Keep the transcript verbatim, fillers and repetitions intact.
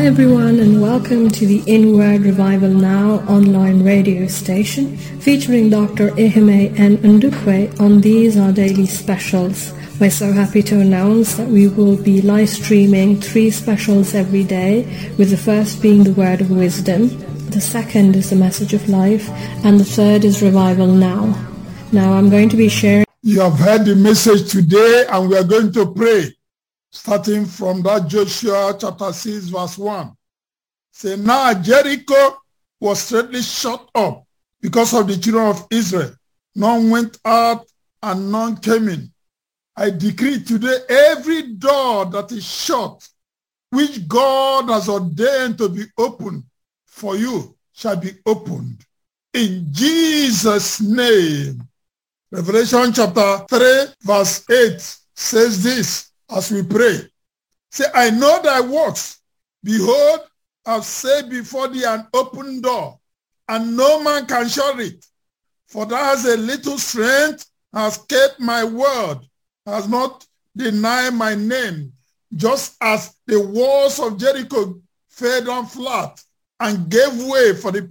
everyone, and welcome to the Inward Revival Now online radio station featuring Doctor Ehime and Ndukwe on These Our Daily Specials. We're so happy to announce that we will be live streaming three specials every day, with the first being the Word of Wisdom, the second is the Message of Life, and the third is Revival Now. Now I'm going to be sharing. You have heard the message today, and we are going to pray. Starting from that Joshua chapter six verse one. Say, now Jericho was straightly shut up because of the children of Israel. None went out and none came in. I decree today every door that is shut, which God has ordained to be opened for you, shall be opened. In Jesus' name. Revelation chapter three verse eight says this. As we pray, say, I know thy works. Behold, I've set before thee an open door, and no man can shut it. For thou hast a little strength, hast kept my word, has not denied my name, just as the walls of Jericho fell down flat and gave way for the